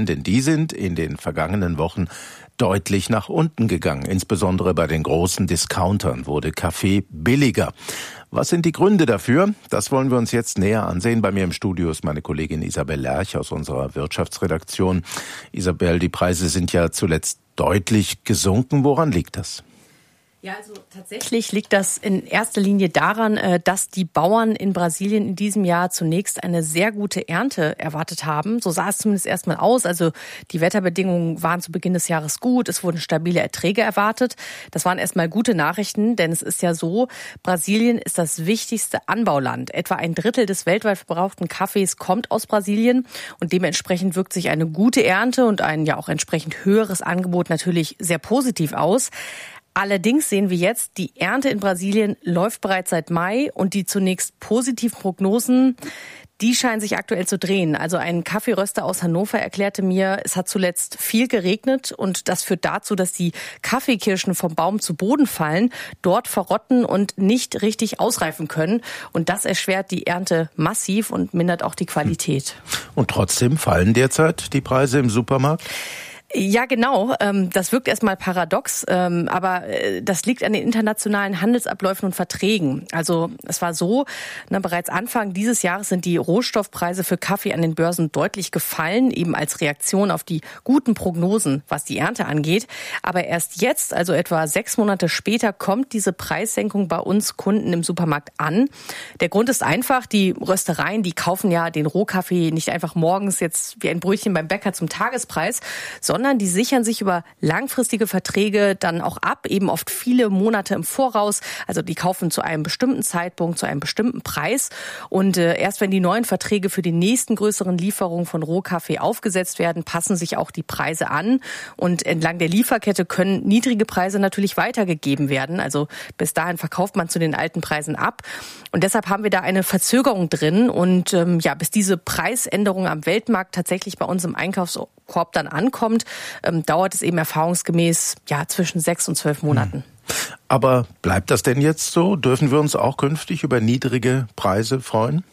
werden, denn die sind in den vergangenen Wochen deutlich nach unten gegangen. Insbesondere bei den großen Discountern wurde Kaffee billiger. Was sind die Gründe dafür? Das wollen wir uns jetzt näher ansehen. Bei mir im Studio ist meine Kollegin Isabel Lerch aus unserer Wirtschaftsredaktion. Isabel, die Preise sind ja zuletzt deutlich gesunken. Woran liegt das? Ja, also tatsächlich liegt das in erster Linie daran, dass die Bauern in Brasilien in diesem Jahr zunächst eine sehr gute Ernte erwartet haben. So sah es zumindest erstmal aus. Also die Wetterbedingungen waren zu Beginn des Jahres gut. Es wurden stabile Erträge erwartet. Das waren erstmal gute Nachrichten, denn es ist ja so, Brasilien ist das wichtigste Anbauland. Etwa 1/3 des weltweit verbrauchten Kaffees kommt aus Brasilien und dementsprechend wirkt sich eine gute Ernte und ein ja auch entsprechend höheres Angebot natürlich sehr positiv aus. Allerdings sehen wir jetzt, die Ernte in Brasilien läuft bereits seit Mai und die zunächst positiven Prognosen, die scheinen sich aktuell zu drehen. Also ein Kaffeeröster aus Hannover erklärte mir, es hat zuletzt viel geregnet und das führt dazu, dass die Kaffeekirschen vom Baum zu Boden fallen, dort verrotten und nicht richtig ausreifen können. Und das erschwert die Ernte massiv und mindert auch die Qualität. Und trotzdem fallen derzeit die Preise im Supermarkt? Ja, genau. Das wirkt erstmal paradox, aber das liegt an den internationalen Handelsabläufen und Verträgen. Also es war so, bereits Anfang dieses Jahres sind die Rohstoffpreise für Kaffee an den Börsen deutlich gefallen, eben als Reaktion auf die guten Prognosen, was die Ernte angeht. Aber erst jetzt, also etwa 6 Monate später, kommt diese Preissenkung bei uns Kunden im Supermarkt an. Der Grund ist einfach, die Röstereien, die kaufen ja den Rohkaffee nicht einfach morgens jetzt wie ein Brötchen beim Bäcker zum Tagespreis, sondern die sichern sich über langfristige Verträge dann auch ab, eben oft viele Monate im Voraus. Also die kaufen zu einem bestimmten Zeitpunkt, zu einem bestimmten Preis. Und erst wenn die neuen Verträge für die nächsten größeren Lieferungen von Rohkaffee aufgesetzt werden, passen sich auch die Preise an. Und entlang der Lieferkette können niedrige Preise natürlich weitergegeben werden. Also bis dahin verkauft man zu den alten Preisen ab. Und deshalb haben wir da eine Verzögerung drin. Und bis diese Preisänderung am Weltmarkt tatsächlich bei uns im Einkaufskorb dann ankommt, dauert es eben erfahrungsgemäß zwischen 6 und 12 Monaten. Aber bleibt das denn jetzt so? Dürfen wir uns auch künftig über niedrige Preise freuen?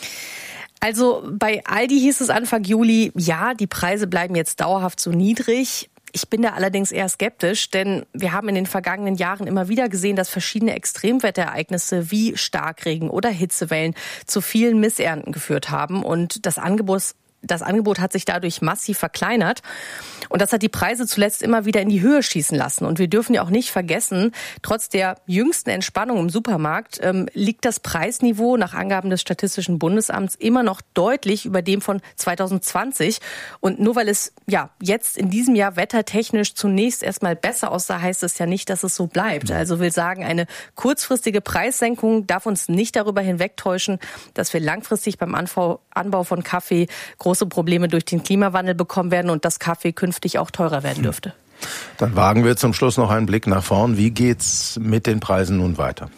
Also bei Aldi hieß es Anfang Juli, ja, die Preise bleiben jetzt dauerhaft so niedrig. Ich bin da allerdings eher skeptisch, denn wir haben in den vergangenen Jahren immer wieder gesehen, dass verschiedene Extremwetterereignisse wie Starkregen oder Hitzewellen zu vielen Missernten geführt haben und das Angebot hat sich dadurch massiv verkleinert. Und das hat die Preise zuletzt immer wieder in die Höhe schießen lassen. Und wir dürfen ja auch nicht vergessen, trotz der jüngsten Entspannung im Supermarkt liegt das Preisniveau nach Angaben des Statistischen Bundesamts immer noch deutlich über dem von 2020. Und nur weil es jetzt in diesem Jahr wettertechnisch zunächst erstmal besser aussah, heißt es ja nicht, dass es so bleibt. Also will sagen, eine kurzfristige Preissenkung darf uns nicht darüber hinwegtäuschen, dass wir langfristig beim Anbau von Kaffee große Probleme durch den Klimawandel bekommen werden und dass Kaffee künftig auch teurer werden dürfte. Dann wagen wir zum Schluss noch einen Blick nach vorn. Wie geht's mit den Preisen nun weiter?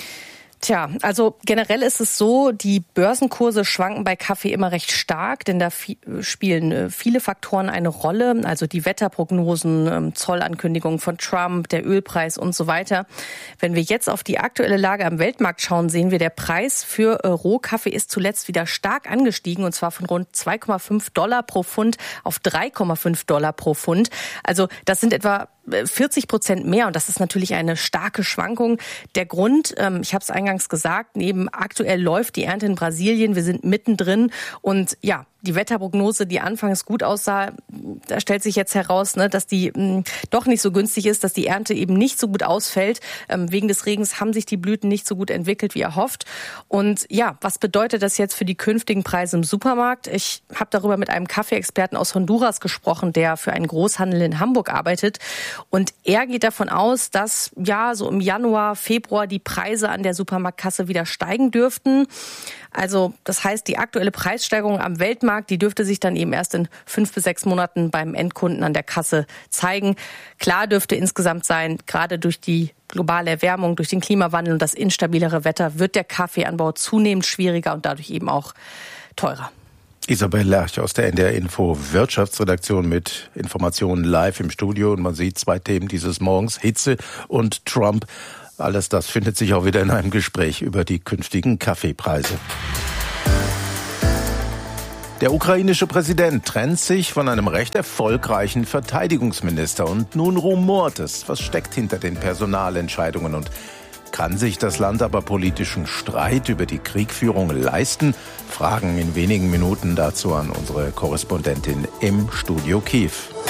Tja, also generell ist es so, die Börsenkurse schwanken bei Kaffee immer recht stark, denn da spielen viele Faktoren eine Rolle, also die Wetterprognosen, Zollankündigungen von Trump, der Ölpreis und so weiter. Wenn wir jetzt auf die aktuelle Lage am Weltmarkt schauen, sehen wir, der Preis für Rohkaffee ist zuletzt wieder stark angestiegen, und zwar von rund $2,5 pro Pfund auf $3,5 pro Pfund. Also das sind etwa 40% mehr, und das ist natürlich eine starke Schwankung. Der Grund, ich habe es eingangs gesagt, neben aktuell läuft die Ernte in Brasilien, wir sind mittendrin und die Wetterprognose, die anfangs gut aussah, da stellt sich jetzt heraus, dass die doch nicht so günstig ist, dass die Ernte eben nicht so gut ausfällt. Wegen des Regens haben sich die Blüten nicht so gut entwickelt wie erhofft. Und was bedeutet das jetzt für die künftigen Preise im Supermarkt? Ich habe darüber mit einem Kaffeeexperten aus Honduras gesprochen, der für einen Großhandel in Hamburg arbeitet. Und er geht davon aus, dass so im Januar, Februar die Preise an der Supermarktkasse wieder steigen dürften. Also das heißt, die aktuelle Preissteigerung am Weltmarkt, die dürfte sich dann eben erst in 5 bis 6 Monaten beim Endkunden an der Kasse zeigen. Klar dürfte insgesamt sein, gerade durch die globale Erwärmung, durch den Klimawandel und das instabilere Wetter wird der Kaffeeanbau zunehmend schwieriger und dadurch eben auch teurer. Isabel Lerch aus der NDR Info Wirtschaftsredaktion mit Informationen live im Studio. Und man sieht 2 Themen dieses Morgens, Hitze und Trump. Alles das findet sich auch wieder in einem Gespräch über die künftigen Kaffeepreise. Der ukrainische Präsident trennt sich von einem recht erfolgreichen Verteidigungsminister und nun rumort es. Was steckt hinter den Personalentscheidungen und kann sich das Land aber politischen Streit über die Kriegführung leisten? Fragen in wenigen Minuten dazu an unsere Korrespondentin im Studio Kiew.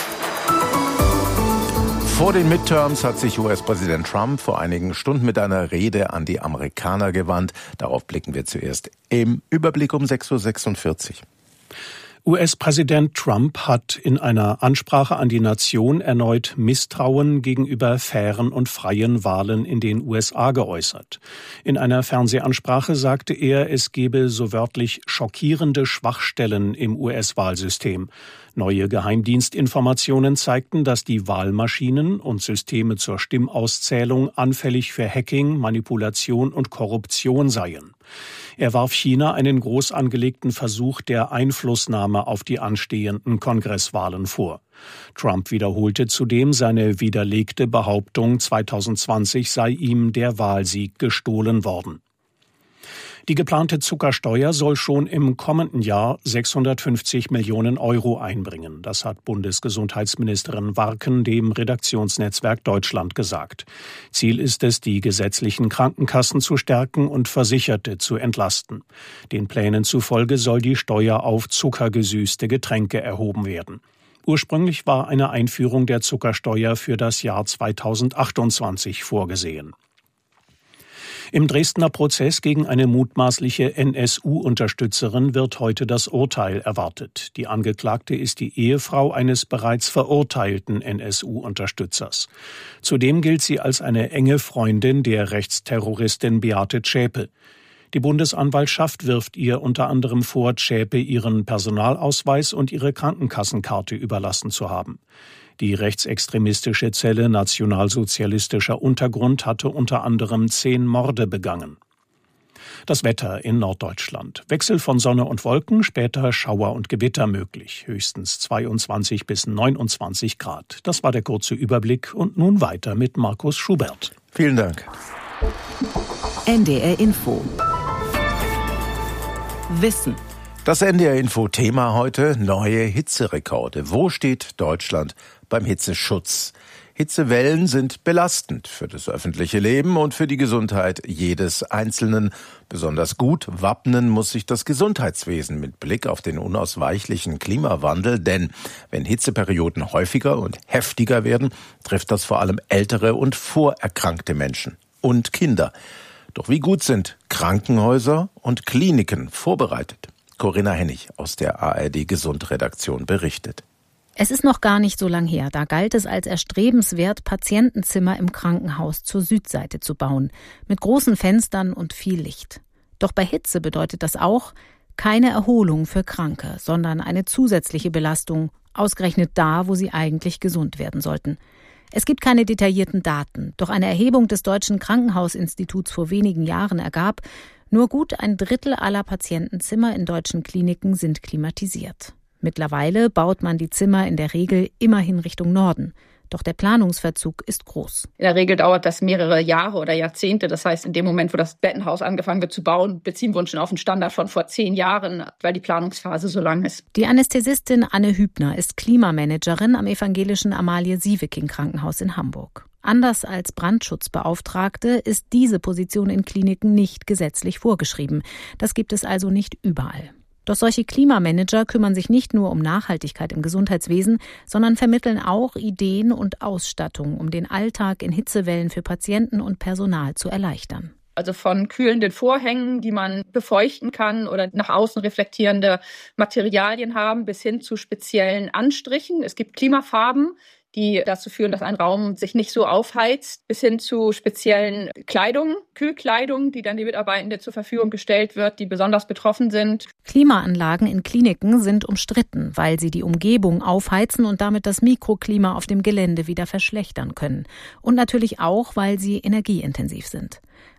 Vor den Midterms hat sich US-Präsident Trump vor einigen Stunden mit einer Rede an die Amerikaner gewandt. Darauf blicken wir zuerst im Überblick um 6.46 Uhr. US-Präsident Trump hat in einer Ansprache an die Nation erneut Misstrauen gegenüber fairen und freien Wahlen in den USA geäußert. In einer Fernsehansprache sagte er, es gebe so wörtlich schockierende Schwachstellen im US-Wahlsystem. Neue Geheimdienstinformationen zeigten, dass die Wahlmaschinen und Systeme zur Stimmauszählung anfällig für Hacking, Manipulation und Korruption seien. Er warf China einen groß angelegten Versuch der Einflussnahme auf die anstehenden Kongresswahlen vor. Trump wiederholte zudem seine widerlegte Behauptung, 2020 sei ihm der Wahlsieg gestohlen worden. Die geplante Zuckersteuer soll schon im kommenden Jahr 650 Millionen Euro einbringen. Das hat Bundesgesundheitsministerin Warken dem Redaktionsnetzwerk Deutschland gesagt. Ziel ist es, die gesetzlichen Krankenkassen zu stärken und Versicherte zu entlasten. Den Plänen zufolge soll die Steuer auf zuckergesüßte Getränke erhoben werden. Ursprünglich war eine Einführung der Zuckersteuer für das Jahr 2028 vorgesehen. Im Dresdner Prozess gegen eine mutmaßliche NSU-Unterstützerin wird heute das Urteil erwartet. Die Angeklagte ist die Ehefrau eines bereits verurteilten NSU-Unterstützers. Zudem gilt sie als eine enge Freundin der Rechtsterroristin Beate Zschäpe. Die Bundesanwaltschaft wirft ihr unter anderem vor, Zschäpe ihren Personalausweis und ihre Krankenkassenkarte überlassen zu haben. Die rechtsextremistische Zelle Nationalsozialistischer Untergrund hatte unter anderem 10 Morde begangen. Das Wetter in Norddeutschland. Wechsel von Sonne und Wolken, später Schauer und Gewitter möglich. Höchstens 22 bis 29 Grad. Das war der kurze Überblick und nun weiter mit Markus Schubert. Vielen Dank. NDR Info. Wissen. Das NDR-Info-Thema heute: neue Hitzerekorde. Wo steht Deutschland beim Hitzeschutz? Hitzewellen sind belastend für das öffentliche Leben und für die Gesundheit jedes Einzelnen. Besonders gut wappnen muss sich das Gesundheitswesen mit Blick auf den unausweichlichen Klimawandel. Denn wenn Hitzeperioden häufiger und heftiger werden, trifft das vor allem ältere und vorerkrankte Menschen und Kinder. Doch wie gut sind Krankenhäuser und Kliniken vorbereitet? Corinna Hennig aus der ARD-Gesund-Redaktion berichtet. Es ist noch gar nicht so lang her. Da galt es als erstrebenswert, Patientenzimmer im Krankenhaus zur Südseite zu bauen. Mit großen Fenstern und viel Licht. Doch bei Hitze bedeutet das auch keine Erholung für Kranke, sondern eine zusätzliche Belastung, ausgerechnet da, wo sie eigentlich gesund werden sollten. Es gibt keine detaillierten Daten. Doch eine Erhebung des Deutschen Krankenhausinstituts vor wenigen Jahren ergab, nur gut 1/3 aller Patientenzimmer in deutschen Kliniken sind klimatisiert. Mittlerweile baut man die Zimmer in der Regel immerhin Richtung Norden. Doch der Planungsverzug ist groß. In der Regel dauert das mehrere Jahre oder Jahrzehnte. Das heißt, in dem Moment, wo das Bettenhaus angefangen wird zu bauen, beziehen wir uns schon auf einen Standard von vor 10 Jahren, weil die Planungsphase so lang ist. Die Anästhesistin Anne Hübner ist Klimamanagerin am evangelischen Amalie-Sieveking-Krankenhaus in Hamburg. Anders als Brandschutzbeauftragte ist diese Position in Kliniken nicht gesetzlich vorgeschrieben. Das gibt es also nicht überall. Doch solche Klimamanager kümmern sich nicht nur um Nachhaltigkeit im Gesundheitswesen, sondern vermitteln auch Ideen und Ausstattung, um den Alltag in Hitzewellen für Patienten und Personal zu erleichtern. Also von kühlenden Vorhängen, die man befeuchten kann oder nach außen reflektierende Materialien haben, bis hin zu speziellen Anstrichen. Es gibt Klimafarben, die dazu führen, dass ein Raum sich nicht so aufheizt, bis hin zu speziellen Kleidung, Kühlkleidung, die dann die Mitarbeitenden zur Verfügung gestellt wird, die besonders betroffen sind. Klimaanlagen in Kliniken sind umstritten, weil sie die Umgebung aufheizen und damit das Mikroklima auf dem Gelände wieder verschlechtern können. Und natürlich auch, weil sie energieintensiv sind.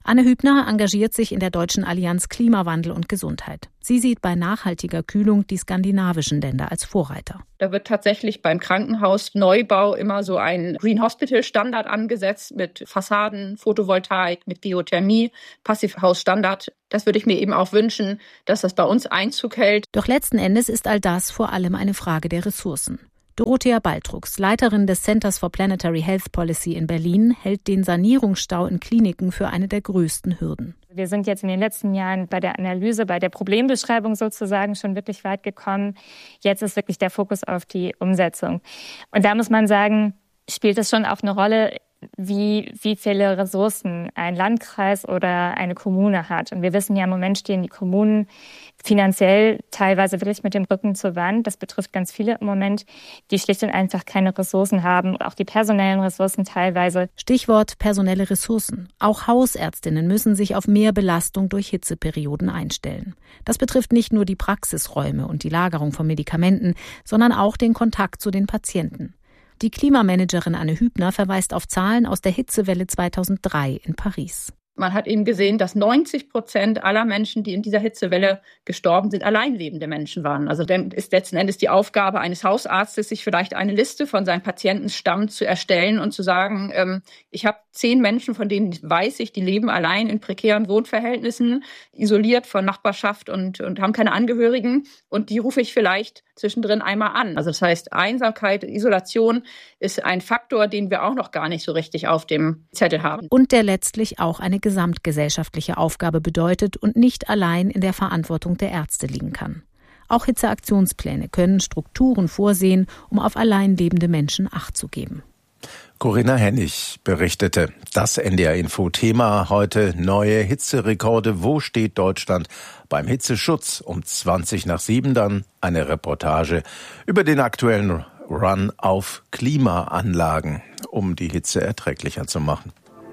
Anne Hübner engagiert sich in der Deutschen Allianz Klimawandel und Gesundheit. Sie sieht bei nachhaltiger Kühlung die skandinavischen Länder als Vorreiter. Da wird tatsächlich beim Krankenhausneubau immer so ein Green Hospital Standard angesetzt mit Fassaden, Photovoltaik, mit Geothermie, Passivhausstandard. Das würde ich mir eben auch wünschen, dass das bei uns Einzug hält. Doch letzten Endes ist all das vor allem eine Frage der Ressourcen. Dorothea Baltrux, Leiterin des Centers for Planetary Health Policy in Berlin, hält den Sanierungsstau in Kliniken für eine der größten Hürden. Wir sind jetzt in den letzten Jahren bei der Analyse, bei der Problembeschreibung sozusagen schon wirklich weit gekommen. Jetzt ist wirklich der Fokus auf die Umsetzung. Und da muss man sagen, spielt es schon auch eine Rolle, wie viele Ressourcen ein Landkreis oder eine Kommune hat. Und wir wissen ja, im Moment stehen die Kommunen finanziell teilweise wirklich mit dem Rücken zur Wand. Das betrifft ganz viele im Moment, die schlicht und einfach keine Ressourcen haben, auch die personellen Ressourcen teilweise. Stichwort personelle Ressourcen. Auch Hausärztinnen müssen sich auf mehr Belastung durch Hitzeperioden einstellen. Das betrifft nicht nur die Praxisräume und die Lagerung von Medikamenten, sondern auch den Kontakt zu den Patienten. Die Klimamanagerin Anne Hübner verweist auf Zahlen aus der Hitzewelle 2003 in Paris. Man hat eben gesehen, dass 90% aller Menschen, die in dieser Hitzewelle gestorben sind, alleinlebende Menschen waren. Also dann ist letzten Endes die Aufgabe eines Hausarztes, sich vielleicht eine Liste von seinem Patientenstamm zu erstellen und zu sagen, ich habe 10 Menschen, von denen weiß ich, die leben allein in prekären Wohnverhältnissen, isoliert von Nachbarschaft und haben keine Angehörigen. Und die rufe ich vielleicht zwischendrin einmal an. Also das heißt, Einsamkeit, Isolation ist ein Faktor, den wir auch noch gar nicht so richtig auf dem Zettel haben. Und der letztlich auch eine gesamtgesellschaftliche Aufgabe bedeutet und nicht allein in der Verantwortung der Ärzte liegen kann. Auch Hitzeaktionspläne können Strukturen vorsehen, um auf allein lebende Menschen Acht zu geben. Corinna Hennig berichtete. Das NDR-Info-Thema heute: neue Hitzerekorde. Wo steht Deutschland beim Hitzeschutz? Um 7:20 dann eine Reportage über den aktuellen Run auf Klimaanlagen, um die Hitze erträglicher zu machen.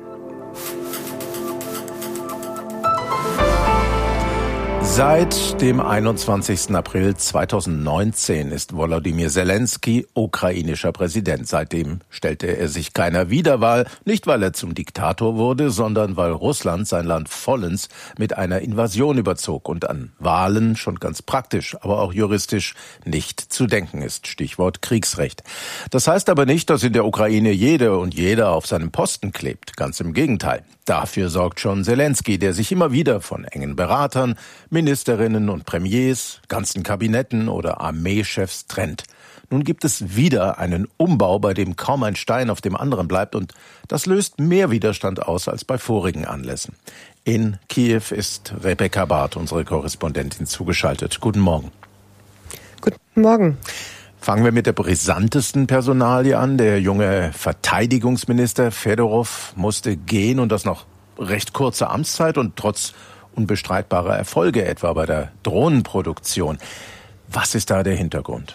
Seit dem 21. April 2019 ist Volodymyr Zelensky ukrainischer Präsident. Seitdem stellte er sich keiner Wiederwahl, nicht weil er zum Diktator wurde, sondern weil Russland sein Land vollends mit einer Invasion überzog und an Wahlen schon ganz praktisch, aber auch juristisch nicht zu denken ist. Stichwort Kriegsrecht. Das heißt aber nicht, dass in der Ukraine jede und jeder auf seinem Posten klebt. Ganz im Gegenteil. Dafür sorgt schon Zelensky, der sich immer wieder von engen Beratern, Ministerinnen und Premiers, ganzen Kabinetten oder Armeechefs trennt. Nun gibt es wieder einen Umbau, bei dem kaum ein Stein auf dem anderen bleibt, und das löst mehr Widerstand aus als bei vorigen Anlässen. In Kiew ist Rebecca Barth, unsere Korrespondentin, zugeschaltet. Guten Morgen. Guten Morgen. Fangen wir mit der brisantesten Personalie an. Der junge Verteidigungsminister Fedorov musste gehen, und das nach recht kurzer Amtszeit und trotz unbestreitbarer Erfolge, etwa bei der Drohnenproduktion. Was ist da der Hintergrund?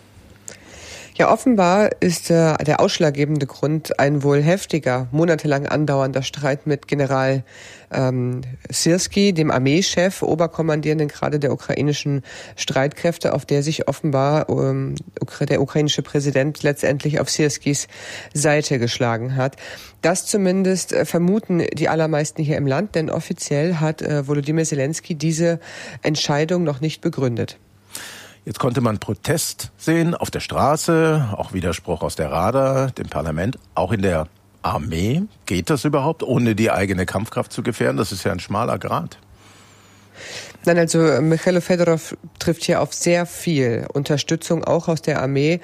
Ja, offenbar ist der ausschlaggebende Grund ein wohl heftiger, monatelang andauernder Streit mit General Syrski, dem Armeechef, Oberkommandierenden gerade der ukrainischen Streitkräfte, auf der sich offenbar der ukrainische Präsident letztendlich auf Syrskis Seite geschlagen hat. Das zumindest vermuten die allermeisten hier im Land, denn offiziell hat Volodymyr Zelensky diese Entscheidung noch nicht begründet. Jetzt konnte man Protest sehen auf der Straße, auch Widerspruch aus der Rada, dem Parlament, auch in der Armee. Geht das überhaupt, ohne die eigene Kampfkraft zu gefährden? Das ist ja ein schmaler Grat. Nein, also Michailo Fedorov trifft hier auf sehr viel Unterstützung, auch aus der Armee.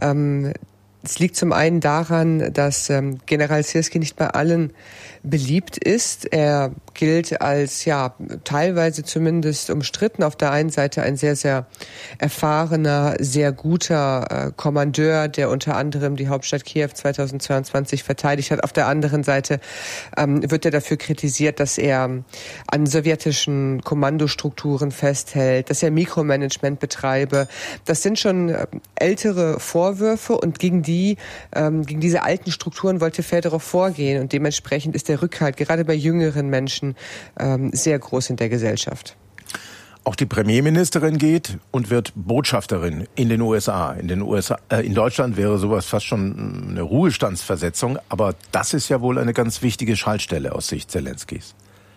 Es liegt zum einen daran, dass General Syrski nicht bei allen beliebt ist. Er gilt als, teilweise zumindest umstritten. Auf der einen Seite ein sehr, sehr erfahrener, sehr guter Kommandeur, der unter anderem die Hauptstadt Kiew 2022 verteidigt hat. Auf der anderen Seite wird er dafür kritisiert, dass er an sowjetischen Kommandostrukturen festhält, dass er Mikromanagement betreibe. Das sind schon ältere Vorwürfe, und gegen diese alten Strukturen wollte Fedorov vorgehen, und dementsprechend ist der Rückhalt gerade bei jüngeren Menschen sehr groß in der Gesellschaft. Auch die Premierministerin geht und wird Botschafterin in den USA. In Deutschland wäre sowas fast schon eine Ruhestandsversetzung, aber das ist ja wohl eine ganz wichtige Schaltstelle aus Sicht Zelenskys.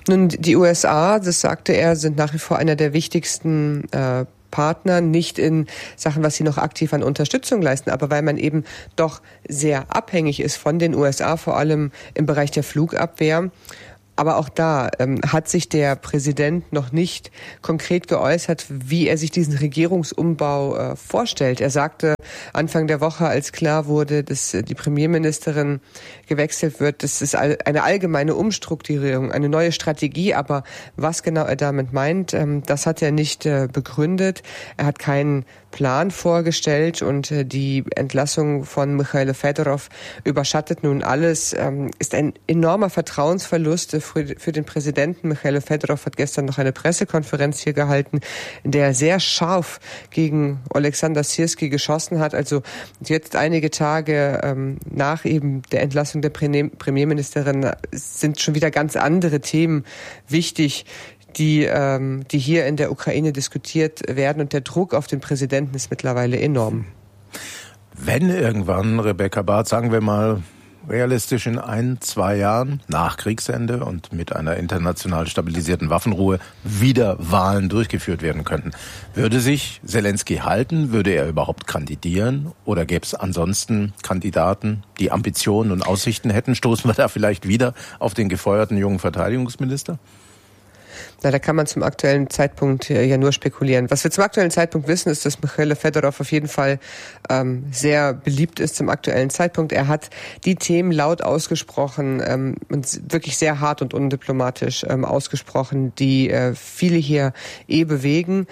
Nun, die USA, das sagte er, sind nach wie vor einer der wichtigsten Partner, nicht in Sachen, was sie noch aktiv an Unterstützung leisten, aber weil man eben doch sehr abhängig ist von den USA, vor allem im Bereich der Flugabwehr. Aber auch da hat sich der Präsident noch nicht konkret geäußert, wie er sich diesen Regierungsumbau vorstellt. Er sagte Anfang der Woche, als klar wurde, dass die Premierministerin gewechselt wird, das ist eine allgemeine Umstrukturierung, eine neue Strategie. Aber was genau er damit meint, das hat er nicht begründet. Er hat keinen Plan vorgestellt und die Entlassung von Michailo Fedorov überschattet nun alles, ist ein enormer Vertrauensverlust für den Präsidenten. Michailo Fedorov hat gestern noch eine Pressekonferenz hier gehalten, in der er sehr scharf gegen Oleksandr Syrský geschossen hat. Also jetzt einige Tage nach eben der Entlassung der Premierministerin sind schon wieder ganz andere Themen wichtig, die hier in der Ukraine diskutiert werden. Und der Druck auf den Präsidenten ist mittlerweile enorm. Wenn irgendwann, Rebecca Barth, sagen wir mal realistisch in 1-2 Jahren nach Kriegsende und mit einer international stabilisierten Waffenruhe wieder Wahlen durchgeführt werden könnten, würde sich Selenskyj halten? Würde er überhaupt kandidieren? Oder gäbe es ansonsten Kandidaten, die Ambitionen und Aussichten hätten? Stoßen wir da vielleicht wieder auf den gefeuerten jungen Verteidigungsminister? Na, da kann man zum aktuellen Zeitpunkt ja nur spekulieren. Was wir zum aktuellen Zeitpunkt wissen, ist, dass Michailo Fedorov auf jeden Fall sehr beliebt ist zum aktuellen Zeitpunkt. Er hat die Themen laut ausgesprochen und wirklich sehr hart und undiplomatisch ausgesprochen, die viele hier bewegen.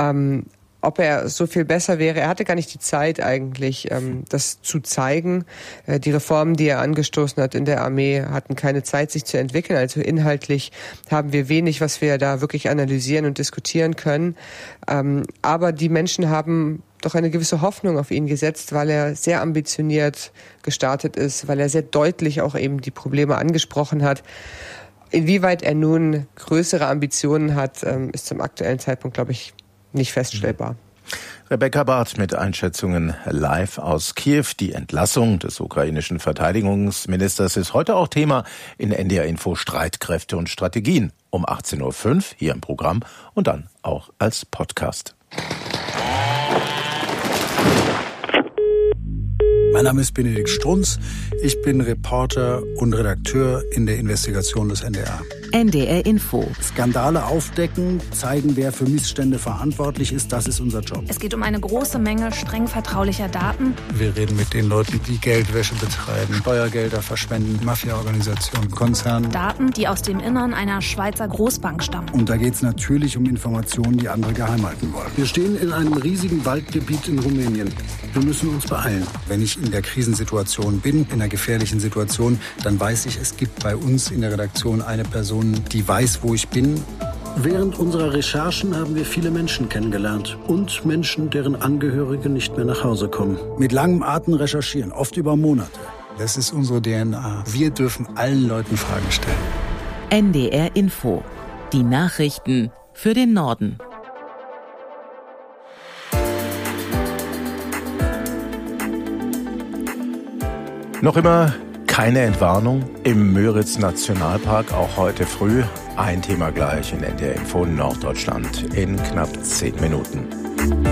Ob er so viel besser wäre, er hatte gar nicht die Zeit eigentlich, das zu zeigen. Die Reformen, die er angestoßen hat in der Armee, hatten keine Zeit, sich zu entwickeln. Also inhaltlich haben wir wenig, was wir da wirklich analysieren und diskutieren können. Aber die Menschen haben doch eine gewisse Hoffnung auf ihn gesetzt, weil er sehr ambitioniert gestartet ist, weil er sehr deutlich auch eben die Probleme angesprochen hat. Inwieweit er nun größere Ambitionen hat, ist zum aktuellen Zeitpunkt, glaube ich, nicht feststellbar. Rebecca Barth mit Einschätzungen live aus Kiew. Die Entlassung des ukrainischen Verteidigungsministers ist heute auch Thema in NDR Info Streitkräfte und Strategien um 18.05 Uhr hier im Programm und dann auch als Podcast. Mein Name ist Benedikt Strunz. Ich bin Reporter und Redakteur in der Investigation des NDR. NDR Info. Skandale aufdecken, zeigen, wer für Missstände verantwortlich ist, das ist unser Job. Es geht um eine große Menge streng vertraulicher Daten. Wir reden mit den Leuten, die Geldwäsche betreiben, Steuergelder verschwenden, Mafia-Organisationen, Konzerne. Daten, die aus dem Innern einer Schweizer Großbank stammen. Und da geht es natürlich um Informationen, die andere geheim halten wollen. Wir stehen in einem riesigen Waldgebiet in Rumänien. Wir müssen uns beeilen. Wenn ich in der Krisensituation bin, in einer gefährlichen Situation, dann weiß ich, es gibt bei uns in der Redaktion eine Person, die weiß, wo ich bin. Während unserer Recherchen haben wir viele Menschen kennengelernt und Menschen, deren Angehörige nicht mehr nach Hause kommen. Mit langem Atem recherchieren, oft über Monate. Das ist unsere DNA. Wir dürfen allen Leuten Fragen stellen. NDR Info. Die Nachrichten für den Norden. Noch immer keine Entwarnung im Müritz-Nationalpark, auch heute früh. Ein Thema gleich in NDR Info Norddeutschland in knapp 10 Minuten.